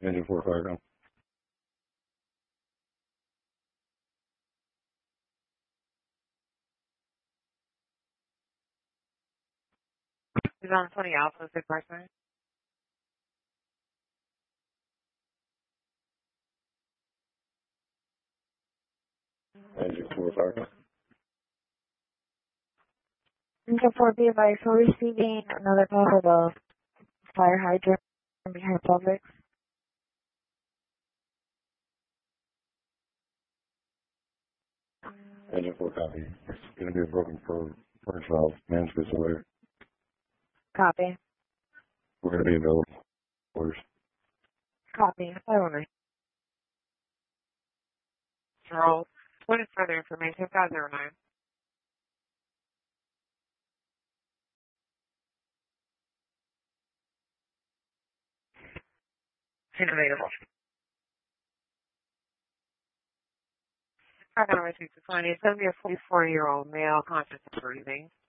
Engine 4 fire gun. He's on 20 Alpha, 6 person. Engine 4 fire gun. Engine 4 be advised, we're receiving another call for the fire hydrant behind Publix. Engine 4 copy. It's going to be a broken purge valve. Man's aware. Copy. We're going to be available. Orders. Copy. 509. Roll. What is further information? 509. Available. I know what you're finding. It's going to be a 44-year-old male conscious of breathing.